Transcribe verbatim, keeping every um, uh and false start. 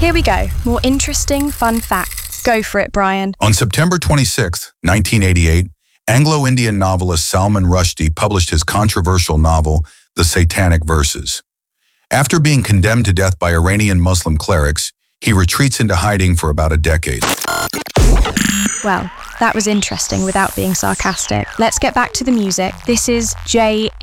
Here we go. More interesting, fun facts. Go for it, Brian. On September twenty-sixth, nineteen eighty-eight, Anglo-Indian novelist Salman Rushdie published his controversial novel, The Satanic Verses. After being condemned to death by Iranian Muslim clerics, he retreats into hiding for about a decade. Well, that was interesting without being sarcastic. Let's get back to the music. This is J